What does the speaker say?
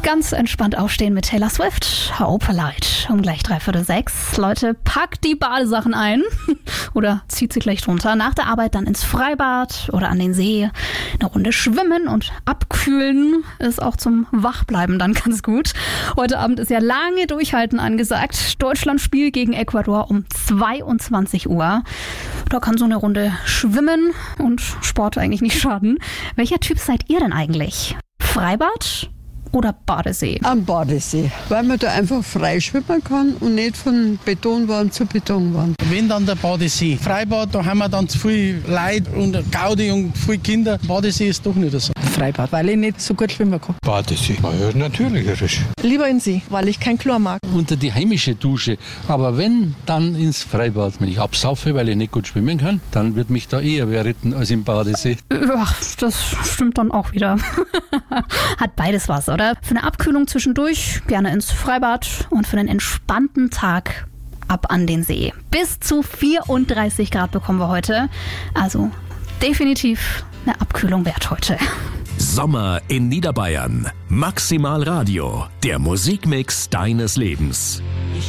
Ganz entspannt aufstehen mit Taylor Swift. Open Light. Um gleich 5:45. Leute, packt die Badesachen ein. Oder zieht sie gleich drunter. Nach der Arbeit dann ins Freibad oder an den See. Eine Runde schwimmen und abkühlen ist auch zum Wachbleiben dann ganz gut. Heute Abend ist ja lange Durchhalten angesagt. Deutschland-Spiel gegen Ecuador um 22 Uhr. Da kann so eine Runde schwimmen und Sport eigentlich nicht schaden. Welcher Typ seid ihr denn eigentlich? Freibad oder Badesee? Am Badesee, weil man da einfach frei schwimmen kann und nicht von Betonwand zu Betonwand. Wenn dann der Badesee. Freibad, da haben wir dann zu viel Leute und Gaudi und viele Kinder. Badesee ist doch nicht so. Freibad, weil ich nicht so gut schwimmen kann. Badesee, ja, natürlich. Lieber in See, weil ich kein Chlor mag. Unter die heimische Dusche. Aber wenn, dann ins Freibad. Wenn ich absaufe, weil ich nicht gut schwimmen kann, dann wird mich da eher wer retten als im Badesee. Ach, das stimmt dann auch wieder. Hat beides was, oder? Für eine Abkühlung zwischendurch gerne ins Freibad und für einen entspannten Tag ab an den See. Bis zu 34 Grad bekommen wir heute. Also definitiv eine Abkühlung wert heute. Sommer in Niederbayern. Maximal Radio, der Musikmix deines Lebens.